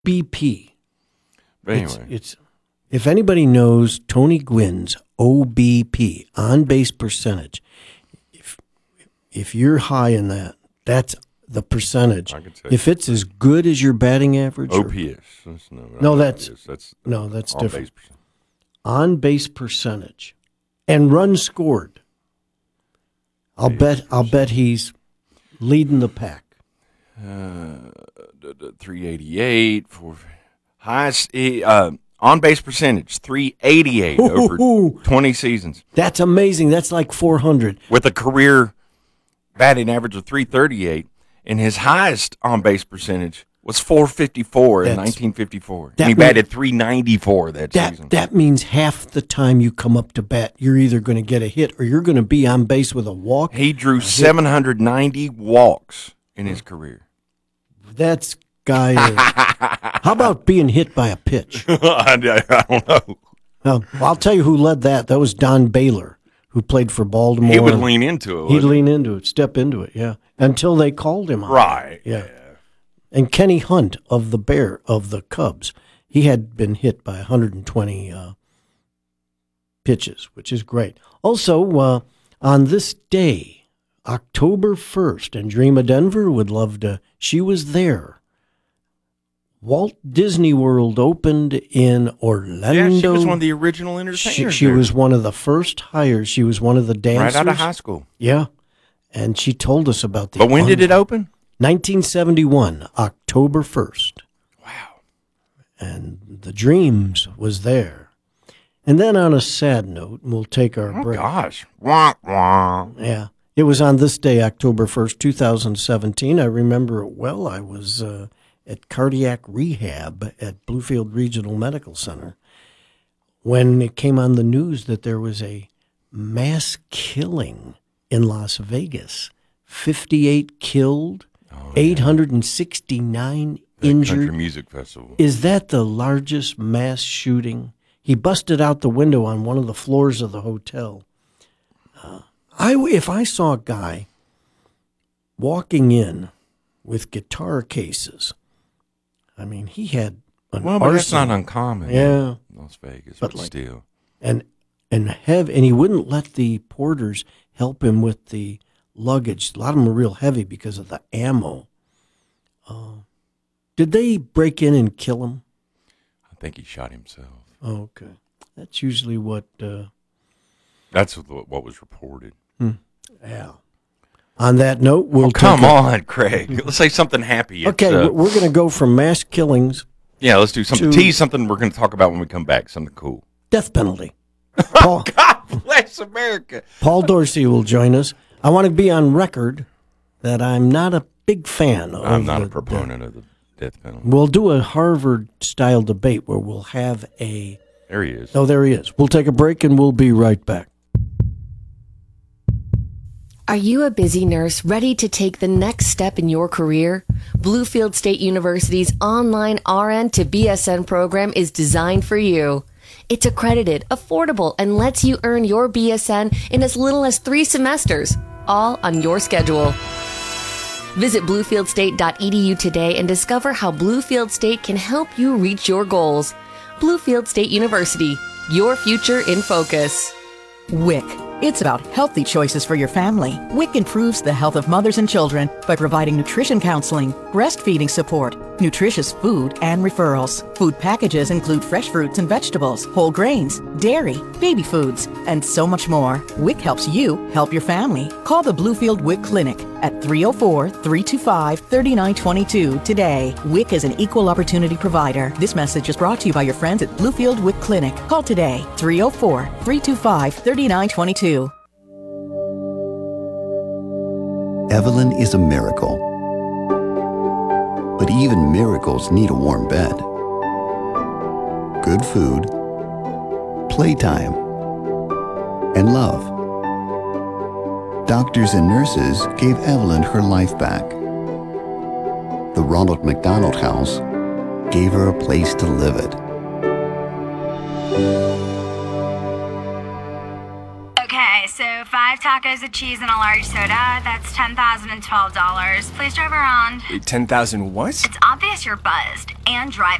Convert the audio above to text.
BP. But anyway. It's if anybody knows Tony Gwynn's OBP, on base percentage, if you're high in that, that's the percentage. I can tell you. If it's as good as your batting average, OPS. That's on different. base percent. On base percentage and runs scored. I'll bet he's leading the pack. 388 for highest on base percentage 388 over 20 seasons. That's amazing. That's like 400 with a career batting average of 338, and his highest on base percentage was 454 in 1954. And he batted 394 that season. That means half the time you come up to bat, you're either going to get a hit or you're going to be on base with a walk. He drew 790 walks in his career. That's guy. How about being hit by a pitch? I don't know. Well, I'll tell you who led that. That was Don Baylor, who played for Baltimore. He would lean into it. He'd lean into it, step into it, yeah. Until they called him on right. Yeah. And Kenny Hunt of the Cubs, he had been hit by 120 pitches, which is great. Also, on this day, October 1st, and Dreama Denver would love to, she was there. Walt Disney World opened in Orlando. Yeah, she was one of the original entertainers. She was one of the first hires. She was one of the dancers. Right out of high school. Yeah. And she told us about the... But when did it open? 1971, October 1st. Wow. And the Dreams was there. And then on a sad note, we'll take our break. Oh, gosh. Wah, wah. Yeah. It was on this day, October 1st, 2017. I remember it well. I was at cardiac rehab at Bluefield Regional Medical Center when it came on the news that there was a mass killing in Las Vegas. 58 killed, 869 injured. Country Music Festival. Is that the largest mass shooting? He busted out the window on one of the floors of the hotel. If I saw a guy walking in with guitar cases, I mean, he had an but that's not uncommon. Yeah, in Las Vegas, but still, and he wouldn't let the porters help him with the luggage. A lot of them were real heavy because of the ammo. Did they break in and kill him? I think he shot himself. Oh, okay, that's usually what. That's what was reported. Yeah. On that note, come on, Craig. Let's say something happy. Okay, we're going to go from mass killings. Yeah, let's do something. Tease something we're going to talk about when we come back. Something cool. Death penalty. God bless America. Paul Dorsey will join us. I want to be on record that I'm not a big fan of I'm not a proponent of the death penalty. We'll do a Harvard-style debate where we'll have a... There he is. Oh, there he is. We'll take a break and we'll be right back. Are you a busy nurse ready to take the next step in your career? Bluefield State University's online RN to BSN program is designed for you. It's accredited, affordable, and lets you earn your BSN in as little as 3 semesters, all on your schedule. Visit bluefieldState.edu today and discover how Bluefield State can help you reach your goals. Bluefield State University, your future in focus. WIC. It's about healthy choices for your family. WIC improves the health of mothers and children by providing nutrition counseling, breastfeeding support, nutritious food, and referrals. Food packages include fresh fruits and vegetables, whole grains, dairy, baby foods, and so much more. WIC helps you help your family. Call the Bluefield WIC Clinic at 304-325-3922 today. WIC is an equal opportunity provider. This message is brought to you by your friends at Bluefield WIC Clinic. Call today, 304-325-3922. Evelyn is a miracle. But even miracles need a warm bed, good food, playtime, and love. Doctors and nurses gave Evelyn her life back. The Ronald McDonald House gave her a place to live it. Okay, so 5 5 tacos of cheese and a large soda. That's $10,012. Please drive around. Wait, 10,000 what? It's obvious you're buzzed and driving